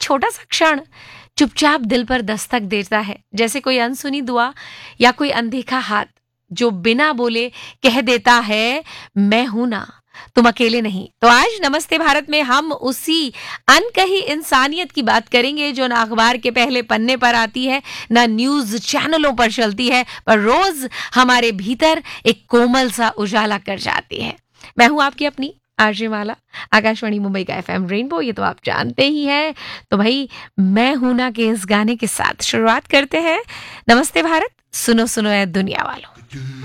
छोटा सा क्षण चुपचाप दिल पर दस्तक देता है, जैसे कोई अनसुनी दुआ या कोई अनदेखा हाथ जो बिना बोले कह देता है, मैं हूं ना, तुम अकेले नहीं। तो आज नमस्ते भारत में हम उसी अनकही इंसानियत की बात करेंगे जो ना अखबार के पहले पन्ने पर आती है, ना न्यूज चैनलों पर चलती है, पर रोज हमारे भीतर एक कोमल सा उजाला कर जाती है। मैं हूं आपकी अपनी आरजे माला, आकाशवाणी मुंबई का एफएम रेनबो, ये तो आप जानते ही हैं। तो भाई, मैं हूं ना के इस गाने के साथ शुरुआत करते हैं नमस्ते भारत। सुनो सुनो ए दुनिया वालों।